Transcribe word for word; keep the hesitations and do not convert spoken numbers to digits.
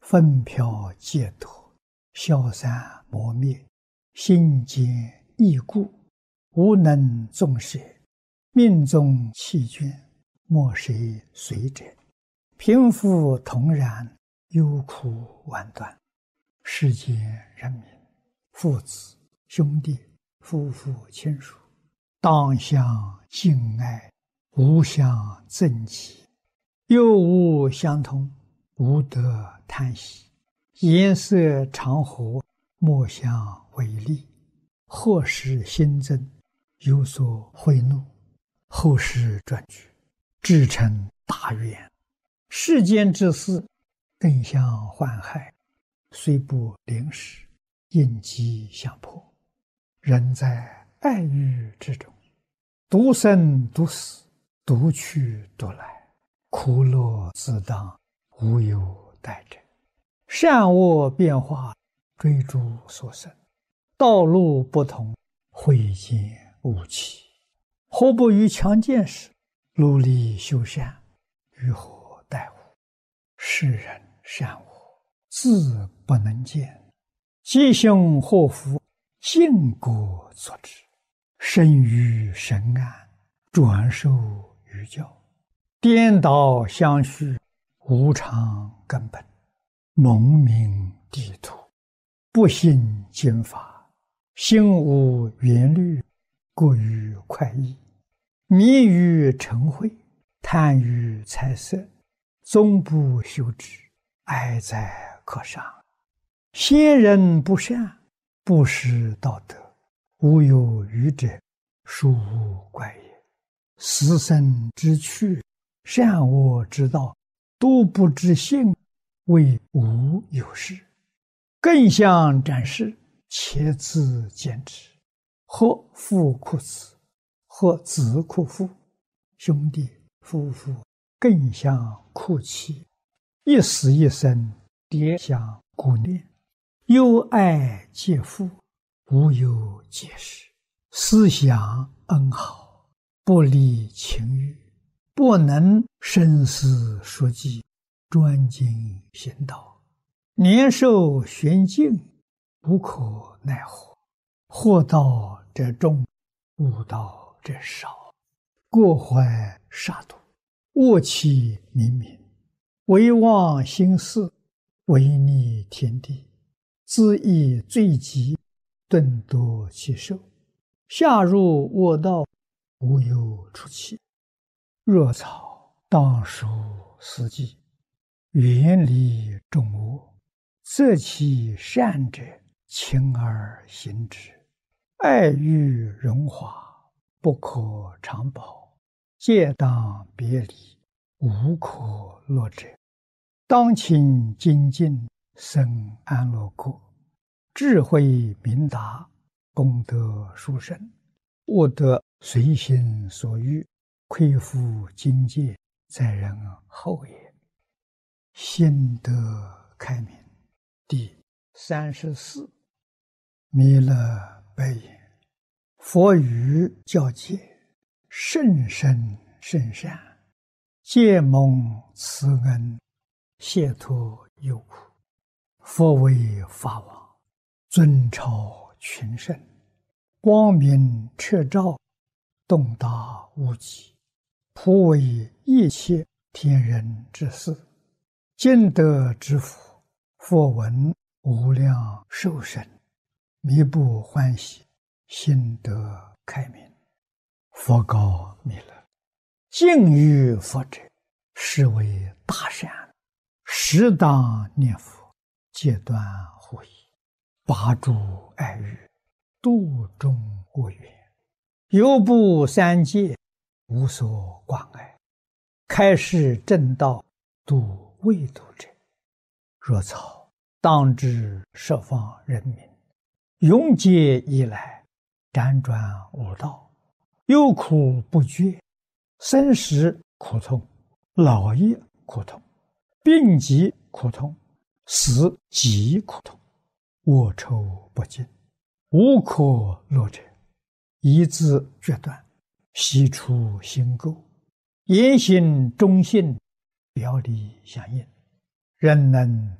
纷飘解脱，消散磨灭，心坚易固，无能纵舍，命中弃捐，莫谁随者。贫富同然，忧苦万端。世间人民，父子兄弟，夫妇亲属，当相敬爱，无相憎忌，又无相同，无得贪喜。颜色常和，莫相违逆。或使新增，有所贿赂，后世转举，至成大愿。世间之事，更相患害，虽不临时，应机相迫。人在爱欲之中，独生独死，独去独来，苦乐自当，无有待者。善恶变化，追逐所生，道路不同，慧见无期。何不于强健时，努力修善，于何待乎？世人善恶，自不能见，吉凶祸福，尽果作之。生于神安，转受于教，颠倒相续，无常根本，蒙名地土，不信经法，心无缘虑，过于快意，迷于尘秽，贪于财色，终不修之，哀哉可伤。先人不善，不识道德，无有余者，殊无怪也。死生之趣，善恶之道，都不知性，谓无有事。更相展示，且自见之。或父哭子，或子哭父，兄弟夫妇更相哭泣，一死一生，迭相顾念。忧爱皆父，无有解释。思想恩好，不离情欲，不能深思熟记，专精行道。年寿玄静，无可奈何。祸道者众，悟道者少。过怀杀戮，恶气冥冥，唯忘心事，违逆天地，自益罪极，顿夺其寿。下入恶道，无有出期。若草当属四季，远离众恶，择其善者，勤而行之。爱欲荣华，不可长保，戒当别离，无可乐者。当勤精进，生安乐国。智慧明达，功德殊胜，悟得随心所欲，亏负境界，在人后也。心得开明。第三十四。弥勒白言：佛语教诫，甚深甚善，皆蒙慈恩，解脱忧苦。佛为法王，尊超群圣，光明彻照，洞达无极，普为一切天人之事。今得之福，佛闻无量寿生，弥不欢喜，心得开明。佛告弥勒：敬于佛者，是为大善，适当念佛，戒断护疑，拔诸爱欲，度众恶缘，犹不三界，无所关爱，开示正道，度未度者。若草当知十方人民，永劫以来，辗转无道，忧苦不绝，生时苦痛，老也苦痛，病疾苦痛，死极苦痛，恶臭不尽，无可乐者。一字决断，悉出心垢，言行忠信，表里相应，人能